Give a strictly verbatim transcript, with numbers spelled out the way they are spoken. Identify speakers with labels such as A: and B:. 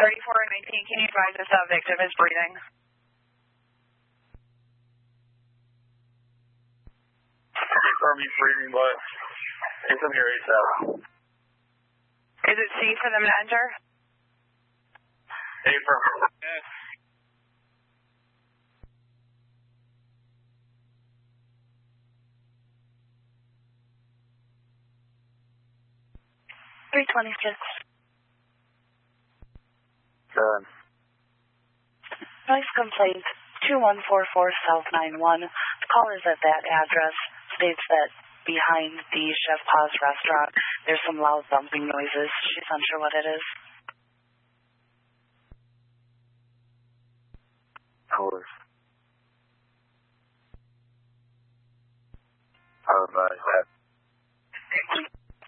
A: thirty-four nineteen, can you advise us how victim is breathing?
B: Confirm he's breathing, but it's in here ASAP.
A: Is it safe for them to enter?
B: Affirm.
C: Yes.
A: three twenty-six.
B: Done.
D: Noise complaint two one four four South nine one. The caller is at that address. States that behind the Chef Pa's restaurant, there's some loud bumping noises. She's unsure what it is.
B: Callers. I'll advise that.